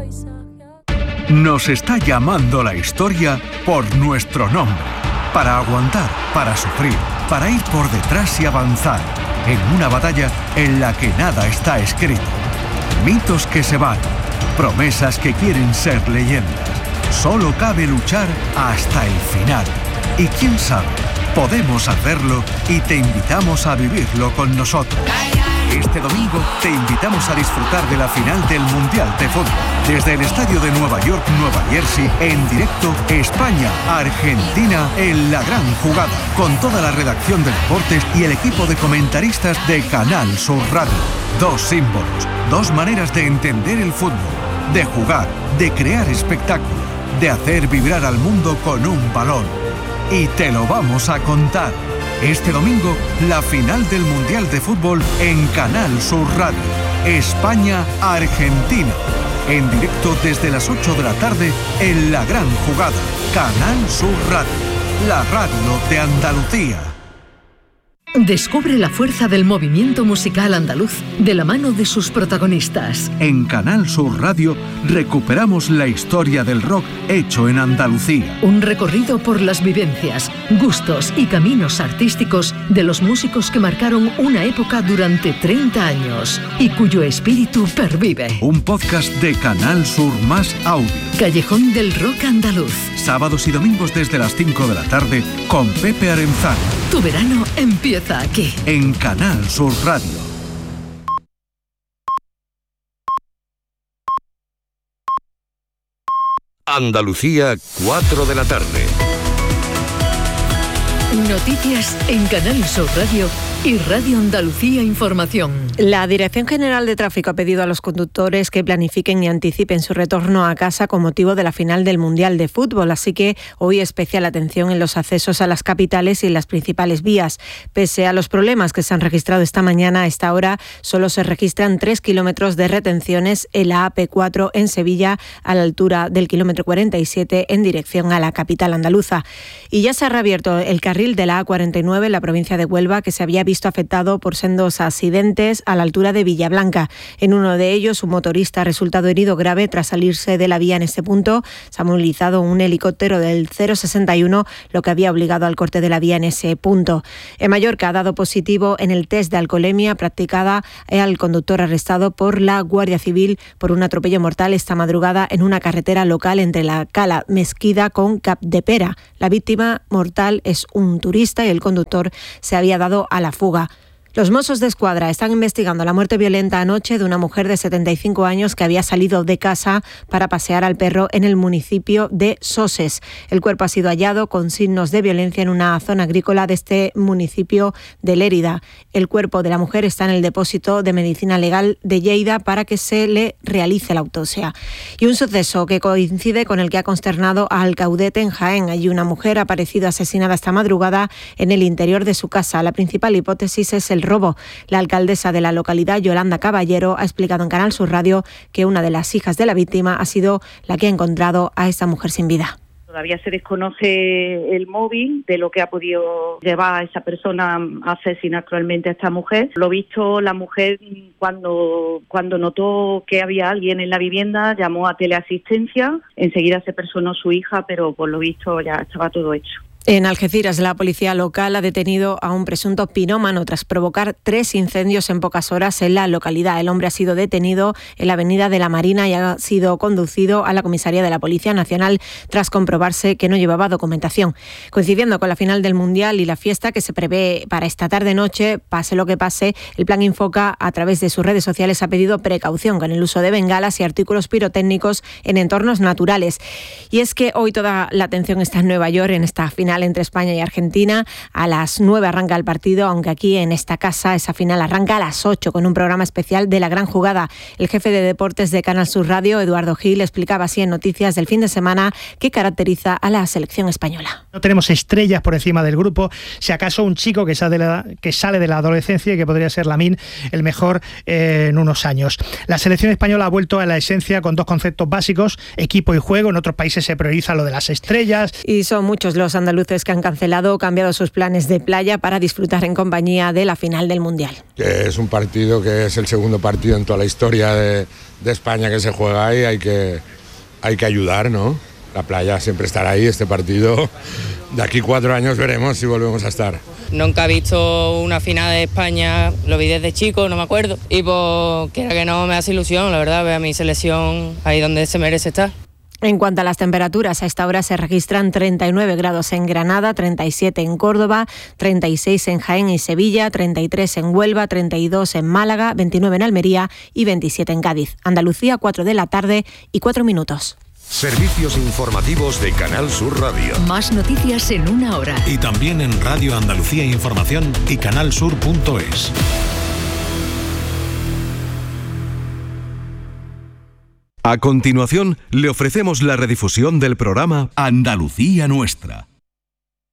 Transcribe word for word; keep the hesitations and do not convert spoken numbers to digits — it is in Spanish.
Nos está llamando la historia por nuestro nombre. Para aguantar, para sufrir, para ir por detrás y avanzar. En una batalla en la que nada está escrito. Mitos que se van. Promesas que quieren ser leyendas. Solo cabe luchar hasta el final. Y quién sabe, podemos hacerlo y te invitamos a vivirlo con nosotros. Este domingo te invitamos a disfrutar de la final del Mundial de Fútbol. Desde el estadio de Nueva York, Nueva Jersey, en directo, España-Argentina en la gran jugada. Con toda la redacción de deportes y el equipo de comentaristas de Canal Sur Radio. Dos símbolos, dos maneras de entender el fútbol, de jugar, de crear espectáculo, de hacer vibrar al mundo con un balón. Y te lo vamos a contar. Este domingo, la final del Mundial de Fútbol en Canal Sur Radio. España-Argentina. En directo desde las ocho de la tarde en La Gran Jugada. Canal Sur Radio. La radio de Andalucía. Descubre la fuerza del movimiento musical andaluz de la mano de sus protagonistas. En Canal Sur Radio recuperamos la historia del rock hecho en Andalucía. Un recorrido por las vivencias, gustos y caminos artísticos de los músicos que marcaron una época durante treinta años y cuyo espíritu pervive. Un podcast de Canal Sur Más Audio. Callejón del Rock Andaluz. Sábados y domingos desde las cinco de la tarde con Pepe Arenzano. Tu verano empieza aquí. En Canal Sur Radio. Andalucía, cuatro de la tarde. Noticias en Canal Sur Radio y Radio Andalucía Información. La Dirección General de Tráfico ha pedido a los conductores que planifiquen y anticipen su retorno a casa con motivo de la final del Mundial de Fútbol, así que hoy especial atención en los accesos a las capitales y en las principales vías. Pese a los problemas que se han registrado esta mañana, a esta hora solo se registran tres kilómetros de retenciones en la A P cuatro en Sevilla, a la altura del kilómetro cuarenta y siete en dirección a la capital andaluza. Y ya se ha reabierto el carril de la A cuarenta y nueve en la provincia de Huelva, que se había visto afectado por sendos accidentes a la altura de Villablanca. En uno de ellos, un motorista ha resultado herido grave tras salirse de la vía en este punto. Se ha movilizado un helicóptero del cero sesenta y uno, lo que había obligado al corte de la vía en ese punto. En Mallorca ha dado positivo en el test de alcoholemia practicada al conductor arrestado por la Guardia Civil por un atropello mortal esta madrugada en una carretera local entre la Cala Mesquida con Capdepera. La víctima mortal es un turista y el conductor se había dado a la fuga. Los Mossos de Escuadra están investigando la muerte violenta anoche de una mujer de setenta y cinco años que había salido de casa para pasear al perro en el municipio de Soses. El cuerpo ha sido hallado con signos de violencia en una zona agrícola de este municipio de Lérida. El cuerpo de la mujer está en el depósito de medicina legal de Lleida para que se le realice la autopsia. Y un suceso que coincide con el que ha consternado a Alcaudete en Jaén. Allí una mujer ha aparecido asesinada esta madrugada en el interior de su casa. La principal hipótesis es el robo. La alcaldesa de la localidad, Yolanda Caballero, ha explicado en Canal Sur Radio que una de las hijas de la víctima ha sido la que ha encontrado a esta mujer sin vida. Todavía se desconoce el móvil de lo que ha podido llevar a esa persona a asesinar cruelmente a esta mujer. Lo visto, la mujer cuando, cuando notó que había alguien en la vivienda llamó a teleasistencia, enseguida se personó su hija, pero por lo visto ya estaba todo hecho. En Algeciras, la policía local ha detenido a un presunto pirómano tras provocar tres incendios en pocas horas en la localidad. El hombre ha sido detenido en la avenida de la Marina y ha sido conducido a la comisaría de la Policía Nacional tras comprobarse que no llevaba documentación. Coincidiendo con la final del Mundial y la fiesta que se prevé para esta tarde-noche, pase lo que pase, el Plan Infoca, a través de sus redes sociales, ha pedido precaución con el uso de bengalas y artículos pirotécnicos en entornos naturales. Y es que hoy toda la atención está en Nueva York, en esta final entre España y Argentina. A las nueve arranca el partido, aunque aquí en esta casa esa final arranca a las ocho con un programa especial de La Gran Jugada. El jefe de deportes de Canal Sur Radio, Eduardo Gil, explicaba así en Noticias del fin de semana qué caracteriza a la selección española. No tenemos estrellas por encima del grupo, si acaso un chico que sale de la, que sale de la adolescencia y que podría ser Lamine el mejor eh, en unos años. La selección española ha vuelto a la esencia con dos conceptos básicos, equipo y juego. En otros países se prioriza lo de las estrellas. Y son muchos los andaluces andaluces que han cancelado o cambiado sus planes de playa para disfrutar en compañía de la final del Mundial. Que es un partido que es el segundo partido en toda la historia de, de España que se juega ahí, hay que, hay que ayudar, ¿no? La playa siempre estará ahí, este partido, de aquí cuatro años veremos si volvemos a estar. Nunca he visto una final de España, lo vi desde chico, no me acuerdo, y pues quiera que no me hace ilusión, la verdad, ver a mi selección ahí donde se merece estar. En cuanto a las temperaturas, a esta hora se registran treinta y nueve grados en Granada, treinta y siete en Córdoba, treinta y seis en Jaén y Sevilla, treinta y tres en Huelva, treinta y dos en Málaga, veintinueve en Almería y veintisiete en Cádiz. Andalucía, cuatro de la tarde y cuatro minutos. Servicios informativos de Canal Sur Radio. Más noticias en una hora. Y también en Radio Andalucía Información y canalsur punto es. A continuación, le ofrecemos la redifusión del programa Andalucía Nuestra,